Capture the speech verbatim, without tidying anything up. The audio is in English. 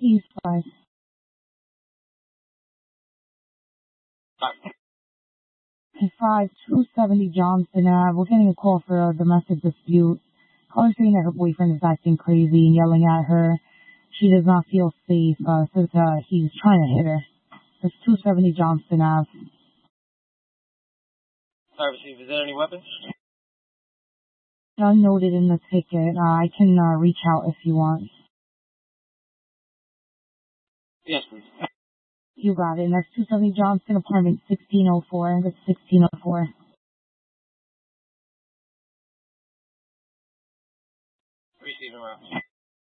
East five. five two seventy Johnston Ave. We're getting a call for a domestic dispute. Caller saying that her boyfriend is acting crazy and yelling at her. She does not feel safe. Uh, says uh, he's trying to hit her. It's two seventy Johnston Ave. Sorry, Chief. Is there any weapons? None noted in the ticket. Uh, I can uh, reach out if you want. Yes, please. You got it. That's two seventy Johnston, apartment sixteen oh four. That's sixteen oh four. Receiving route.